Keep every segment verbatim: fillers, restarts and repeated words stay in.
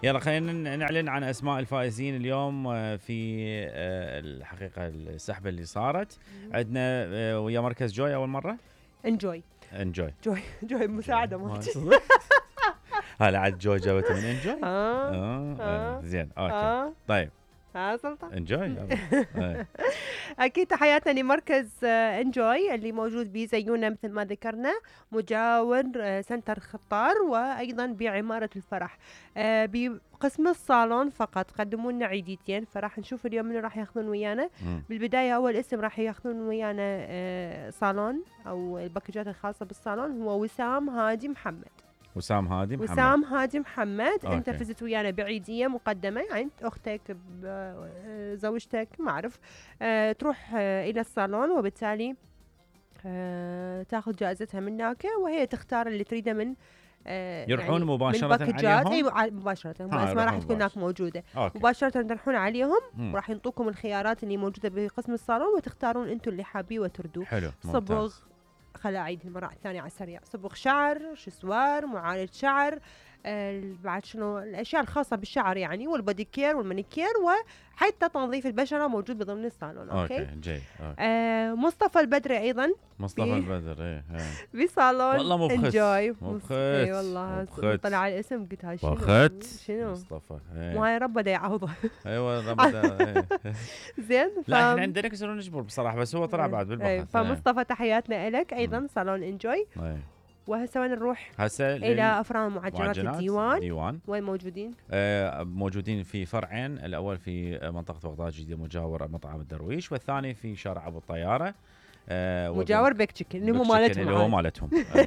يلا خلينا نعلن عن اسماء الفائزين اليوم في الحقيقه السحبه اللي صارت عندنا ويا مركز جوي اول مره. انجوي انجوي جوي جوي مساعده مالتي. هلا عاد جوي جابته من انجوي. اه اه, آه. زين اوكي آه. طيب ها سلطان انجوي. اكيد تحياتنا لمركز انجوي اللي موجود بزيونة مثل ما ذكرنا، مجاور سنتر خطار، وايضا بعمارة الفرح بقسم الصالون فقط. قدموا لنا عيديتين فراح نشوف اليوم من راح ياخذون ويانا. بالبداية اول اسم راح ياخذون ويانا صالون او الباكجات الخاصة بالصالون هو وسام هادي محمد. وسام هادي محمد. وسام هادي محمد. أوكي. انت فزت ويانا بعيديه مقدمه، يعني اختك زوجتك ما اعرف أه تروح أه الى الصالون، وبالتالي أه تاخذ جائزتها من هناك، وهي تختار اللي تريده من أه يروحون يعني مباشره عليهم. اي مباشره ما راح تكون هناك موجوده. أوكي. مباشره تروحون عليهم وراح ينطوكم الخيارات اللي موجوده بقسم الصالون، وتختارون انتم اللي حابين وتردوه. حلو. صبغ، خلا أعيد المرة الثانية على السريع. صبغ شعر، شسوار، معالج شعر، آه بعد شنو الأشياء الخاصة بالشعر يعني، والبودي كير والمانيكير، وحتى تنظيف البشرة موجود بضمن الصالون. أوكي, أوكي. جيد. آه مصطفى البدري أيضا. مصطفى البدر ايه بصالون والله مو بخت. انجوي. مو بخت. اي والله طلع على الاسم قلت هاي شنو بخت. شنو مصطفى ايه. مو هاي ربه دا يعوضه. ايوه ربه دا زين. لا احنا عندنا كسر نجبر بصراحه، بس هو طلع بعد بالبحث. فمصطفى تحياتنا لك ايضا صالون انجوي. وهسه وين نروح؟ هسه الى افران معجنات الديوان. ديوان وين موجودين؟ آه موجودين في فرعين، الاول في منطقه بغداد الجديدة مجاور مطعم الدرويش، والثاني في شارع ابو الطياره آه مجاور بيك تشيكن اللي هو مالتهم اللي هو مالتهم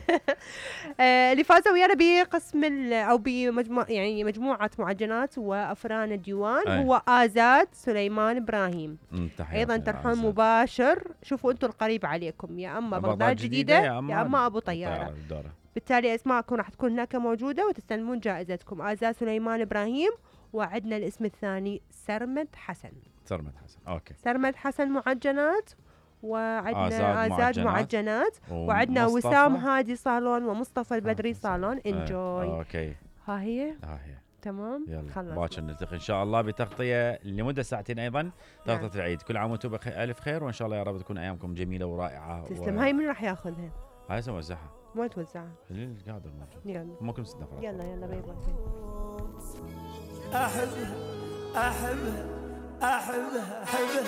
آه اللي فازوا ويانا بقسم او بمجموعه يعني مجموعه معجنات وافران الديوان أي. هو آزاد سليمان ابراهيم. ايضا ترحون مباشر، شوفوا انتم القريب عليكم، يا اما بغداد الجديده يا اما, يا أما ابو طياره. بالتالي اسماءكم راح تكون هناك موجوده وتستلمون جائزتكم. آزاد سليمان ابراهيم. وعدنا الاسم الثاني سرمد حسن. سرمد حسن اوكي. سرمد حسن معجنات، وعندنا آزاد, آزاد معجنات, معجنات وعندنا ومصطفى. وسام هادي صالون، ومصطفى البدري آه صالون انجوي. آه اوكي. ها هي ها هي تمام. يلا باكر نلتقي ان شاء الله بتغطيه لمده ساعتين ايضا تغطيه نعم. العيد. كل عام وانتم بالف خير، وان شاء الله يا رب تكون ايامكم جميله ورائعه. تسلم. و... هاي من راح ياخذها؟ هاي سنوزعها. ما توزعها؟ القادر موجود. يلا ممكن ست نفرات. يلا يلا باي باي. احبها احبها احبها احبها